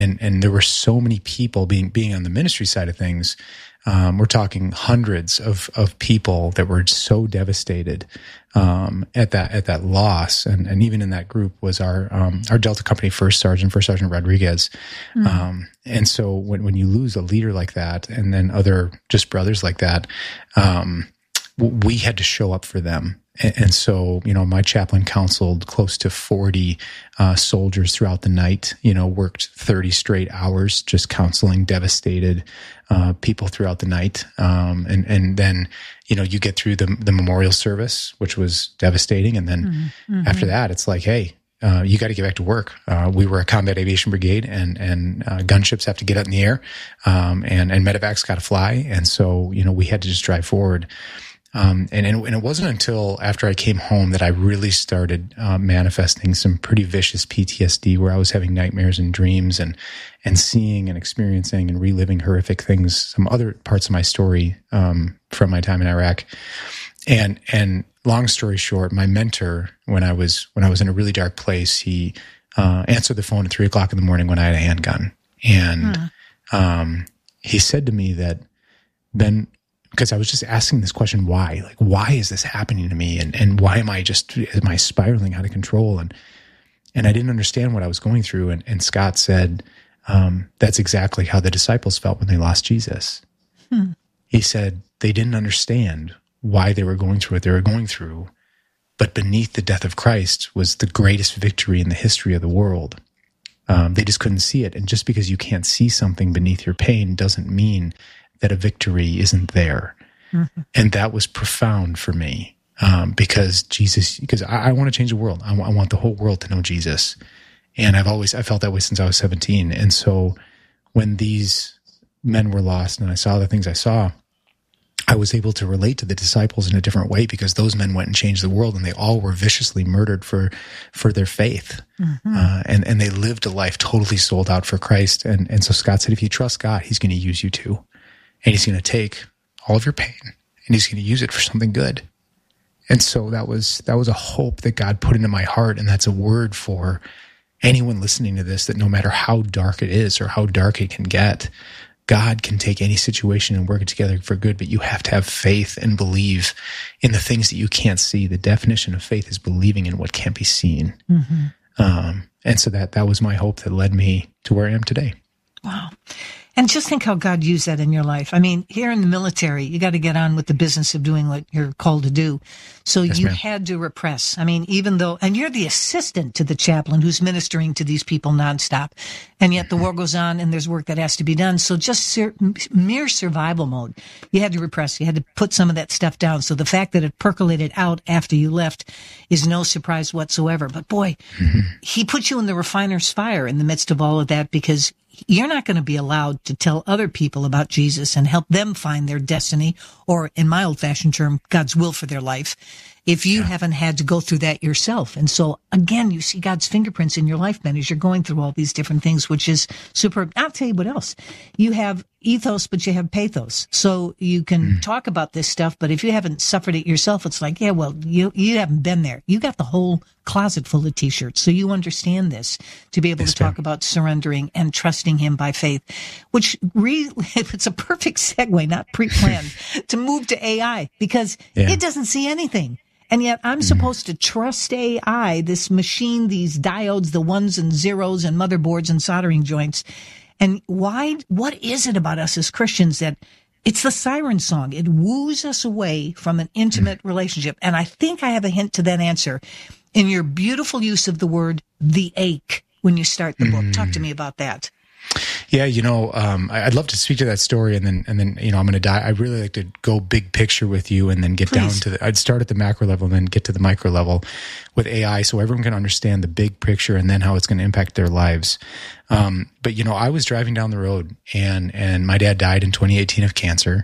and there were so many people being on the ministry side of things. We're talking hundreds of people that were so devastated at that loss, and even in that group was our Delta Company First Sergeant Rodriguez. And so when you lose a leader like that, and then other just brothers like that, we had to show up for them. And so, my chaplain counseled close to 40 soldiers throughout the night, worked 30 straight hours just counseling devastated people throughout the night. And then, you get through the memorial service, which was devastating. And then after that, it's like, hey, you got to get back to work. We were a combat aviation brigade, and gunships have to get up in the air, and medevacs got to fly. And so, we had to just drive forward. And it wasn't until after I came home that I really started manifesting some pretty vicious PTSD, where I was having nightmares and dreams and seeing and experiencing and reliving horrific things, some other parts of my story from my time in Iraq. And long story short, my mentor, when I was in a really dark place, he answered the phone at 3:00 in the morning when I had a handgun. And he said to me that, Ben, because I was just asking this question, why? Like, why is this happening to me? And why am I spiraling out of control? And I didn't understand what I was going through. And Scott said, that's exactly how the disciples felt when they lost Jesus. He said they didn't understand why they were going through what they were going through, but beneath the death of Christ was the greatest victory in the history of the world. They just couldn't see it. And just because you can't see something beneath your pain doesn't mean that a victory isn't there. And that was profound for me, because I want to change the world. I want the whole world to know Jesus. And I felt that way since I was 17. And so when these men were lost and I saw the things I saw, I was able to relate to the disciples in a different way, because those men went and changed the world, and they all were viciously murdered for their faith. And they lived a life totally sold out for Christ. And so Scott said, if you trust God, he's going to use you too. And he's going to take all of your pain and he's going to use it for something good. And so that was a hope that God put into my heart. And that's a word for anyone listening to this, that no matter how dark it is or how dark it can get, God can take any situation and work it together for good. But you have to have faith and believe in the things that you can't see. The definition of faith is believing in what can't be seen. And so that was my hope that led me to where I am today. Wow. And just think how God used that in your life. I mean, here in the military, you got to get on with the business of doing what you're called to do. So yes, you had to repress. I mean, and you're the assistant to the chaplain who's ministering to these people nonstop. And yet the war goes on and there's work that has to be done. So just mere survival mode. You had to repress. You had to put some of that stuff down. So the fact that it percolated out after you left is no surprise whatsoever. But boy, he put you in the refiner's fire in the midst of all of that, because you're not going to be allowed to tell other people about Jesus and help them find their destiny, or in my old-fashioned term, God's will for their life, if you haven't had to go through that yourself. And so, again, you see God's fingerprints in your life, Ben, as you're going through all these different things, which is superb. I'll tell you what else. You have ethos, but you have pathos. So you can talk about this stuff, but if you haven't suffered it yourself, it's like, yeah, well, you haven't been there. You got the whole closet full of T-shirts. So you understand this, to be able to talk about surrendering and trusting him by faith, which it's a perfect segue, not pre-planned, to move to AI, because it doesn't see anything. And yet I'm supposed to trust AI, this machine, these diodes, the ones and zeros and motherboards and soldering joints. And what is it about us as Christians that it's the siren song? It woos us away from an intimate relationship. And I think I have a hint to that answer in your beautiful use of the word, the ache, when you start the book. Talk to me about that. Yeah, I'd love to speak to that story, and then I'm going to die. I'd really like to go big picture with you, and then get down to I'd start at the macro level and then get to the micro level with AI, so everyone can understand the big picture and then how it's going to impact their lives. But I was driving down the road, and my dad died in 2018 of cancer.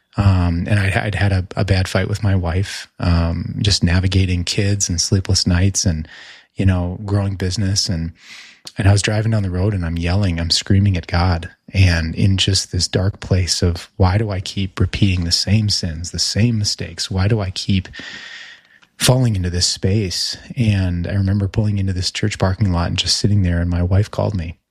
And I'd had a bad fight with my wife, just navigating kids and sleepless nights and, growing business. And I was driving down the road and I'm screaming at God, and in just this dark place of, why do I keep repeating the same sins, the same mistakes? Why do I keep falling into this space? And I remember pulling into this church parking lot and just sitting there, and my wife called me.